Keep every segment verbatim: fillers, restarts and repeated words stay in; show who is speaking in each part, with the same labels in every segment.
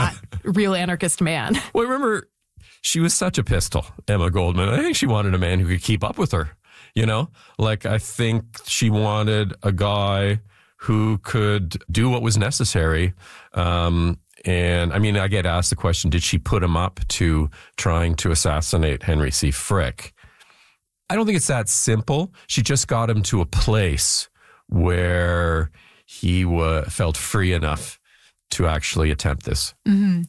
Speaker 1: that real anarchist man.
Speaker 2: Well, remember, she was such a pistol, Emma Goldman. I think she wanted a man who could keep up with her. You know, like I think she wanted a guy who could do what was necessary. Um, and I mean, I get asked the question, did she put him up to trying to assassinate Henry C. Frick? I don't think it's that simple. She just got him to a place where he w- felt free enough to actually attempt this.
Speaker 1: Mm-hmm.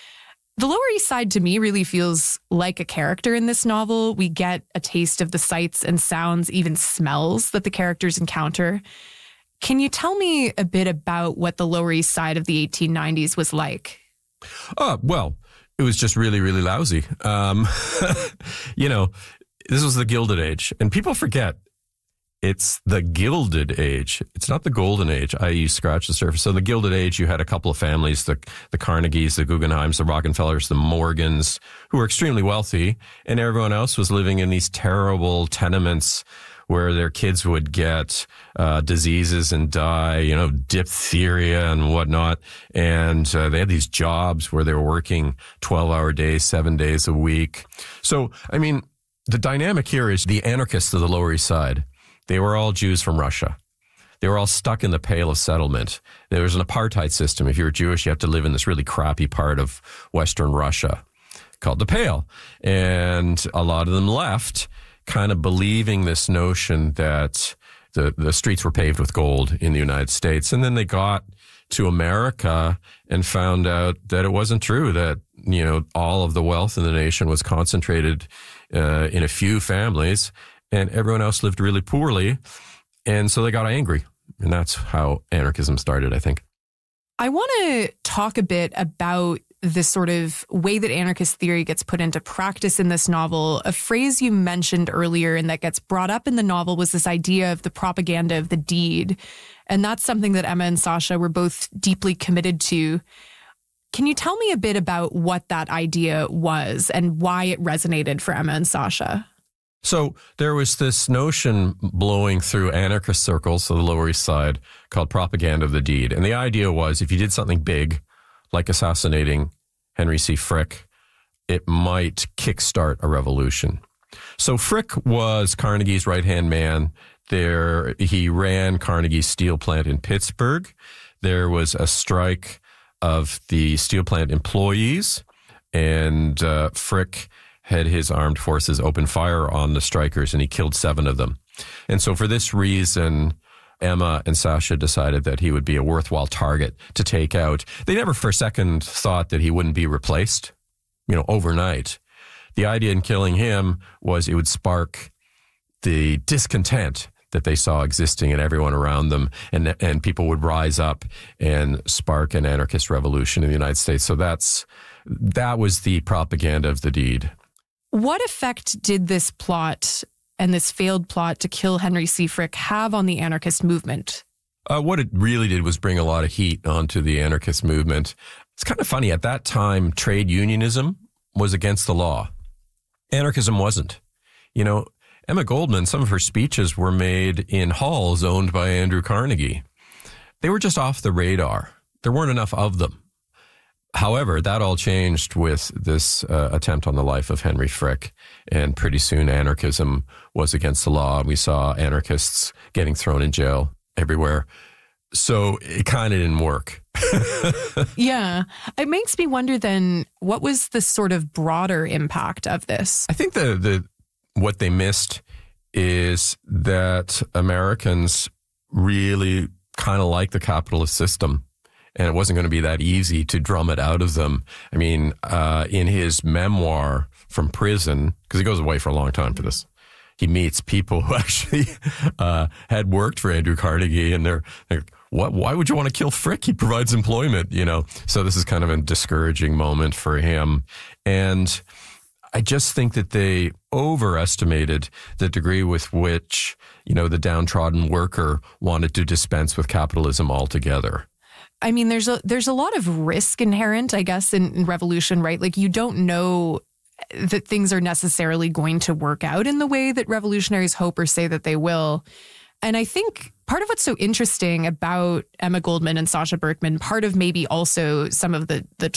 Speaker 1: The Lower East Side, to me, really feels like a character in this novel. We get a taste of the sights and sounds, even smells that the characters encounter. Can you tell me a bit about what the Lower East Side of the eighteen nineties was like?
Speaker 2: Oh, well, it was just really, really lousy. Um, you know, this was the Gilded Age, and people forget it's the Gilded Age. It's not the Golden Age, that is scratch the surface. So the Gilded Age, you had a couple of families, the the Carnegies, the Guggenheims, the Rockefellers, the Morgans, who were extremely wealthy, and everyone else was living in these terrible tenements where their kids would get uh, diseases and die, you know, diphtheria and whatnot. And uh, they had these jobs where they were working twelve-hour days, seven days a week. So, I mean, the dynamic here is the anarchists of the Lower East Side. They were all Jews from Russia. They were all stuck in the Pale of Settlement. There was an apartheid system. If you were Jewish, you have to live in this really crappy part of Western Russia called the Pale. And a lot of them left kind of believing this notion that the, the streets were paved with gold in the United States. And then they got to America and found out that it wasn't true, that, you know, all of the wealth in the nation was concentrated uh, in a few families, and everyone else lived really poorly. And so they got angry. And that's how anarchism started, I think.
Speaker 1: I want to talk a bit about the sort of way that anarchist theory gets put into practice in this novel. A phrase you mentioned earlier and that gets brought up in the novel was this idea of the propaganda of the deed. And that's something that Emma and Sasha were both deeply committed to. Can you tell me a bit about what that idea was and why it resonated for Emma and Sasha?
Speaker 2: So there was this notion blowing through anarchist circles of the Lower East Side called propaganda of the deed. And the idea was if you did something big, like assassinating Henry C. Frick, it might kickstart a revolution. So Frick was Carnegie's right-hand man. There, he ran Carnegie's steel plant in Pittsburgh. There was a strike of the steel plant employees, and uh, Frick had his armed forces open fire on the strikers, and he killed seven of them. And so for this reason, Emma and Sasha decided that he would be a worthwhile target to take out. They never for a second thought that he wouldn't be replaced, you know, overnight. The idea in killing him was it would spark the discontent that they saw existing in everyone around them, and and people would rise up and spark an anarchist revolution in the United States. So that's that was the propaganda of the deed.
Speaker 1: What effect did this plot and this failed plot to kill Henry C. Frick have on the anarchist movement?
Speaker 2: Uh, what it really did was bring a lot of heat onto the anarchist movement. It's kind of funny. At that time, trade unionism was against the law. Anarchism wasn't. You know, Emma Goldman, some of her speeches were made in halls owned by Andrew Carnegie. They were just off the radar. There weren't enough of them. However, that all changed with this uh, attempt on the life of Henry Frick, and pretty soon anarchism was against the law. We saw anarchists getting thrown in jail everywhere. So it kind of didn't work.
Speaker 1: Yeah. It makes me wonder then, what was the sort of broader impact of this?
Speaker 2: I think the, the what they missed is that Americans really kind of like the capitalist system. And it wasn't going to be that easy to drum it out of them. I mean, uh, in his memoir from prison, because he goes away for a long time for this, he meets people who actually uh, had worked for Andrew Carnegie, and they're, they're what? Why would you want to kill Frick? He provides employment, you know. So this is kind of a discouraging moment for him. And I just think that they overestimated the degree with which, you know, the downtrodden worker wanted to dispense with capitalism altogether.
Speaker 1: I mean, there's a there's a lot of risk inherent, I guess, in, in revolution, right? Like, you don't know that things are necessarily going to work out in the way that revolutionaries hope or say that they will. And I think part of what's so interesting about Emma Goldman and Sasha Berkman, part of maybe also some of the the